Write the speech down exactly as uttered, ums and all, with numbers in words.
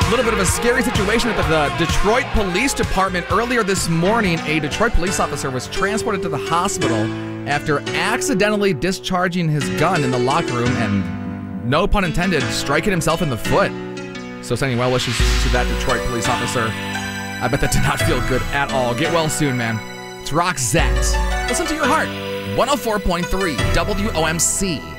A little bit of a scary situation at the, the Detroit Police Department. Earlier this morning, a Detroit police officer was transported to the hospital after accidentally discharging his gun in the locker room and, no pun intended, striking himself in the foot. So sending well wishes to that Detroit police officer. I bet that did not feel good at all. Get well soon, man. It's Roxette. Listen to your heart. one oh four point three W O M C.